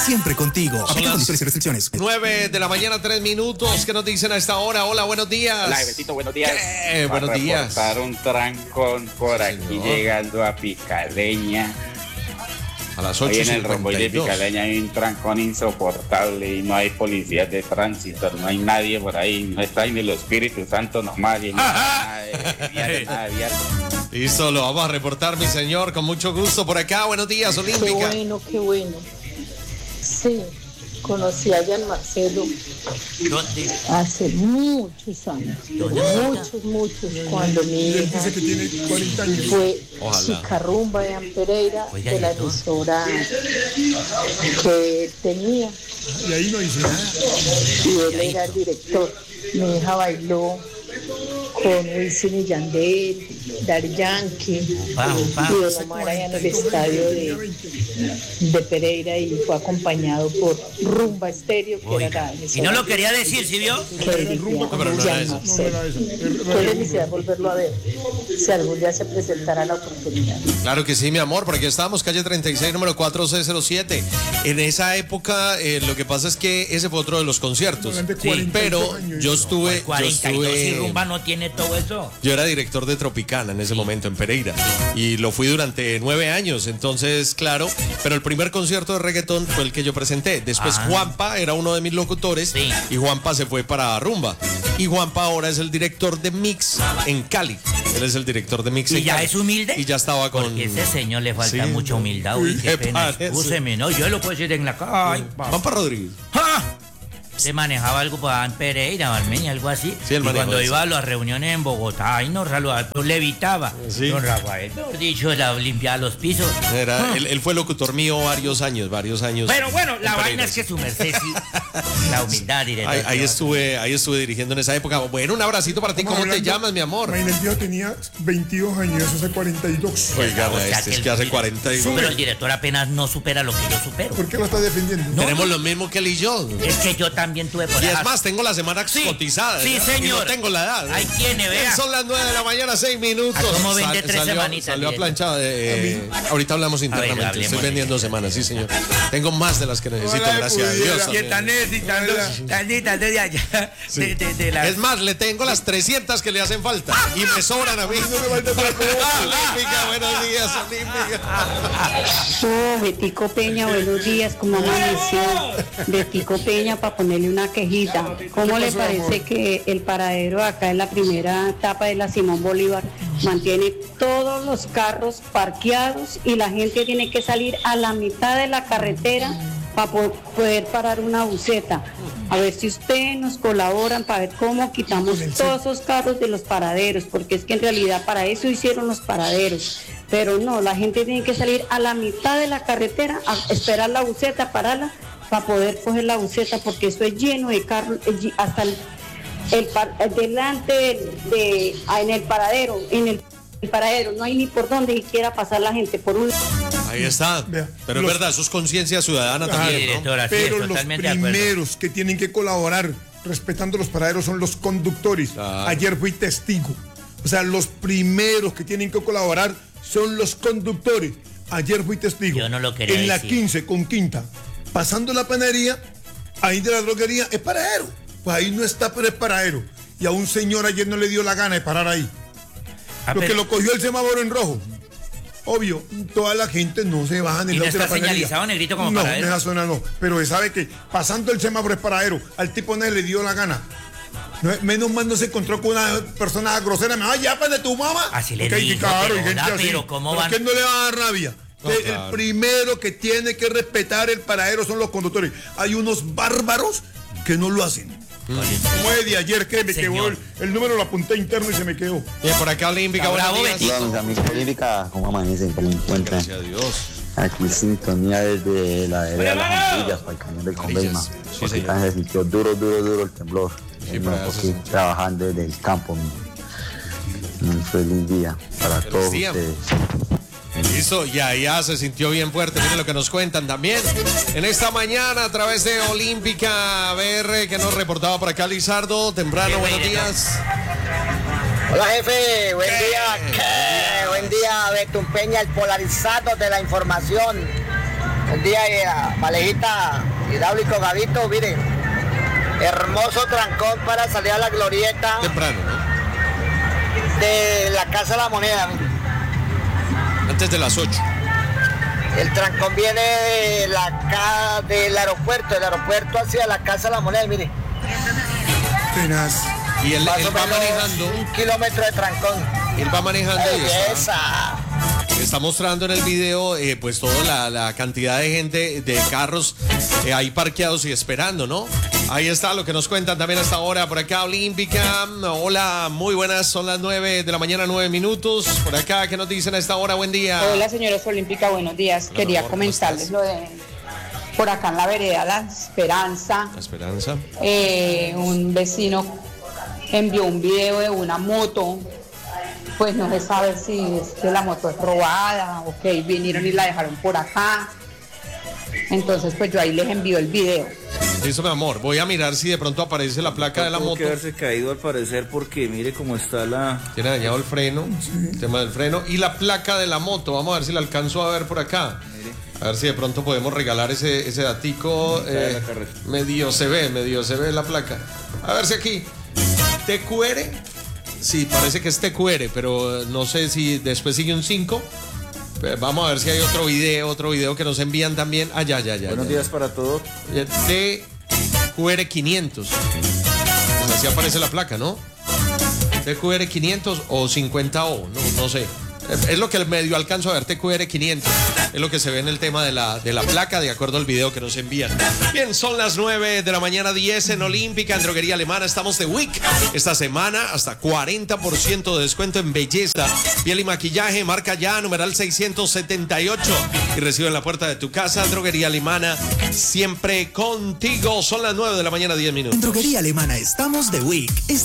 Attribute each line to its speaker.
Speaker 1: siempre contigo. Aplica condiciones y restricciones.
Speaker 2: 9 de la mañana, 3 minutos. ¿Qué nos dicen a esta hora? Hola, buenos días.
Speaker 3: Hola, Betito, buenos días.
Speaker 2: Buenos días.
Speaker 3: Para un trancón por aquí llegando a Picaleña.
Speaker 2: A las
Speaker 3: Hoy en el
Speaker 2: 8:52.
Speaker 3: romboy de Picaleña hay un trancón insoportable y no hay policías de tránsito, no hay nadie por ahí, no está ni el Espíritu Santo nomás. Nada de vial.
Speaker 2: Listo, lo vamos a reportar, mi señor, con mucho gusto por acá. Buenos días, Olímpica.
Speaker 4: Qué bueno. Sí, conocí a Jean Marcelo hace muchos años, muchos, cuando mi hija fue chica rumba de Pereira, de la emisora que tenía,
Speaker 5: Y ahí no dice nada.
Speaker 4: y él era el director. Mi hija bailó con Wisin y Yandel, Daddy Yankee y Don Omar allá en el estadio de Pereira, y fue acompañado por Rumba Estéreo, que era la
Speaker 6: Y no lo quería decir, ¿sí vio?
Speaker 4: que dirigía Jean Marcelo. Qué felicidad volverlo a ver, si algún día se presentará la oportunidad.
Speaker 2: Claro que sí, mi amor, por aquí estábamos, calle 36, número 4607. En esa época, lo que pasa es que ese fue otro de los conciertos.
Speaker 5: Sí,
Speaker 2: pero yo estuve...
Speaker 6: 42 y rumba no tiene todo eso.
Speaker 2: Yo era director de Tropicana en ese momento en Pereira y lo fui durante 9 años, entonces claro, pero el primer concierto de reggaetón fue el que yo presenté. Después Juanpa era uno de mis locutores y Juanpa se fue para Rumba. Y Juanpa ahora es el director de Mix en Cali. Él es el director de Mix en
Speaker 6: ¿Y ya
Speaker 2: Cali.
Speaker 6: es humilde?
Speaker 2: Y ya estaba con...
Speaker 6: Porque ese señor le falta mucha humildad. Uy, qué
Speaker 2: ¿Qué
Speaker 6: pena.
Speaker 2: parece?
Speaker 6: Excúseme, no, yo lo puedo decir en la calle.
Speaker 2: Juanpa Rodríguez.
Speaker 6: ¡Ja! Se manejaba algo para en Pereira, Armenia, algo así.
Speaker 2: Sí, él
Speaker 6: y
Speaker 2: manejó
Speaker 6: cuando
Speaker 2: eso.
Speaker 6: iba a las reuniones en Bogotá, y no levitaba.
Speaker 2: Sí.
Speaker 6: Don Rafael, mejor dicho, limpiaba los pisos.
Speaker 2: Él fue locutor mío varios años.
Speaker 6: Pero bueno,
Speaker 2: en
Speaker 6: la
Speaker 2: Pereira,
Speaker 6: vaina es que su merced sí. La humildad, director.
Speaker 2: Ahí estuve dirigiendo en esa época. Bueno, un abracito para ti. ¿Cómo te llamas, mi amor?
Speaker 5: Imagínate, yo tenía 22 años, eso hace 42.
Speaker 2: Oiga,
Speaker 6: O sea,
Speaker 2: es que hace 42.
Speaker 6: Pero el director apenas no supera lo que yo supero.
Speaker 5: ¿Por qué lo estás defendiendo?
Speaker 2: Tenemos lo mismo que él y yo.
Speaker 6: Es que yo también tuve por
Speaker 2: Y
Speaker 6: ahí.
Speaker 2: es más, tengo la semana
Speaker 6: Sí,
Speaker 2: cotizada.
Speaker 6: sí,
Speaker 2: ¿no?
Speaker 6: señor.
Speaker 2: Y no tengo la edad.
Speaker 6: Ahí tiene, vea.
Speaker 2: Son las 9 de la mañana, 6 minutos.
Speaker 6: ¿A cómo vende 3 semanitas?
Speaker 2: Salió a
Speaker 6: director?
Speaker 2: plancha. Ahorita hablamos internamente.
Speaker 6: hablemos,
Speaker 2: Estoy vendiendo semanas, sí, señor. Tengo más de las que necesito,
Speaker 5: Ojalá
Speaker 2: gracias a
Speaker 5: pudiera.
Speaker 2: Dios.
Speaker 6: Y están necesitando tantitas de allá.
Speaker 2: Sí.
Speaker 6: De las...
Speaker 2: Es más, le tengo las 300 que le hacen falta. Y me sobran a mí. Olímpica, buenos días, Olímpica.
Speaker 7: Betico Peña, buenos días, ¿cómo amaneció? Betico Peña, para ponerle una quejita. ¿Cómo le parece que el paradero acá en la primera etapa de la Simón Bolívar mantiene todos los carros parqueados y la gente tiene que salir a la mitad de la carretera para poder parar una buseta? A ver si ustedes nos colaboran para ver cómo quitamos todos esos carros de los paraderos, porque es que en realidad para eso hicieron los paraderos. Pero no, la gente tiene que salir a la mitad de la carretera a esperar la buseta, pararla, para poder coger la buseta, porque eso es lleno de carros, hasta delante en el paradero, el paradero, no hay ni por dónde siquiera pasar la gente, por un...
Speaker 2: Ahí está. Pero es verdad, eso es conciencia ciudadana
Speaker 5: Claro,
Speaker 2: también, ¿no?
Speaker 6: directora, sí,
Speaker 5: Pero los
Speaker 6: totalmente de acuerdo.
Speaker 5: primeros que tienen que colaborar respetando los paraderos son los conductores.
Speaker 2: Claro.
Speaker 5: Ayer fui testigo. O sea, los primeros que tienen que colaborar son los conductores. Ayer fui testigo.
Speaker 6: Yo no lo quería
Speaker 5: En la
Speaker 6: decir.
Speaker 5: 15 con Quinta, pasando la panadería, ahí de la droguería, es paradero. Pues ahí no está, pero es paradero. Y a un señor ayer no le dio la gana de parar ahí. Lo que lo cogió el semáforo en rojo. Obvio, toda la gente no se baja en el
Speaker 6: ¿Y no
Speaker 5: lado de la
Speaker 6: está
Speaker 5: panadería.
Speaker 6: señalizado, negrito, como
Speaker 5: no,
Speaker 6: paradero?
Speaker 5: en esa zona no. Pero se sabe que pasando el semáforo es paradero. Al tipo no le dio la gana. Menos mal no se encontró con una persona grosera. Me va ya para de tu mamá.
Speaker 6: Así le
Speaker 5: Ok,
Speaker 6: digo,
Speaker 5: claro,
Speaker 6: pero,
Speaker 5: y gente
Speaker 6: da,
Speaker 5: así.
Speaker 6: pero ¿cómo
Speaker 5: ¿Por
Speaker 6: van?
Speaker 5: qué no le va a dar rabia?
Speaker 2: No, claro.
Speaker 5: El primero que tiene que respetar el paradero son los conductores. Hay unos bárbaros que no lo hacen. Como es de ayer que me quedó el número, lo apunté interno y se me quedó.
Speaker 2: Bien, por acá Olímpica, buenos días.
Speaker 8: Hola, mis amigos Olímpica, ¿cómo amanecen? ¿Cómo encuentran?
Speaker 2: Gracias a Dios.
Speaker 8: Aquí sintonía desde la vereda de las Antillas para el cañón del Conveima.
Speaker 2: Sí,
Speaker 8: Porque
Speaker 2: señor.
Speaker 8: acá se sintió duro el temblor.
Speaker 2: Sí, para eso se
Speaker 8: Aquí
Speaker 2: sintió.
Speaker 8: trabajando desde el campo. Un feliz día para todos
Speaker 2: día.
Speaker 8: ustedes.
Speaker 2: Listo, y allá se sintió bien fuerte. Miren lo que nos cuentan también. En esta mañana, a través de Olímpica BR, que nos reportaba por acá Lizardo. Temprano, buenos días.
Speaker 9: Hola jefe, buen día. Buen día, Betumpeña, el polarizado de la información. Buen día, Valejita, hidráulico Gavito, miren. Hermoso trancón para salir a la glorieta.
Speaker 2: Temprano, ¿no?
Speaker 9: De la Casa de la Moneda, miren.
Speaker 2: Antes de las 8.
Speaker 9: El trancón viene del aeropuerto hacia la Casa de la Moneda, mire.
Speaker 5: Tenaz.
Speaker 2: Y él
Speaker 9: Más o
Speaker 2: va
Speaker 9: menos
Speaker 2: manejando.
Speaker 9: 1 kilómetro de trancón.
Speaker 2: Él va manejando y
Speaker 9: ¡Esa!
Speaker 2: está mostrando en el video pues toda la cantidad de gente, de carros ahí parqueados y esperando, ¿no? Ahí está lo que nos cuentan también hasta ahora por acá, Olímpica. Hola, muy buenas, son las 9 de la mañana, 9 minutos. Por acá, ¿qué nos dicen a esta hora? Buen día.
Speaker 10: Hola, señores Olímpica, buenos días.
Speaker 2: Hola,
Speaker 10: Quería
Speaker 2: amor,
Speaker 10: comentarles lo de por acá en la vereda La Esperanza.
Speaker 2: La Esperanza.
Speaker 10: Un vecino envió un video de una moto. Pues no se sabe si es que la moto es robada o que vinieron y la dejaron por acá. Entonces, pues yo ahí les envío el video.
Speaker 2: Listo, mi amor. Voy a mirar si de pronto aparece la placa de la moto.
Speaker 11: Tuvo que haberse caído al parecer porque mire cómo está la...
Speaker 2: Tiene dañado el freno, el tema del freno y la placa de la moto. Vamos a ver si la alcanzo a ver por acá. Mire. A ver si de pronto podemos regalar ese datico. Medio se ve la placa. A ver si aquí. TQR. Sí, parece que es TQR, pero no sé si después sigue un 5. Vamos a ver si hay otro video que nos envían también. Ya.
Speaker 11: Buenos días para todos.
Speaker 2: TQR 500. Pues así aparece la placa, ¿no? TQR 500 o 50O, no sé. Es lo que el medio alcanzo a ver, TQR 500. Es lo que se ve en el tema de la placa, de acuerdo al video que nos envían. Bien, son las 9 de la mañana, 10 en Olímpica, en Droguería Alemana. Estamos de week. Esta semana, hasta 40% de descuento en belleza, piel y maquillaje. Marca ya, numeral 678. Y recibe en la puerta de tu casa. Droguería Alemana, siempre contigo. Son las 9 de la mañana, 10 minutos.
Speaker 1: En Droguería Alemana estamos de week.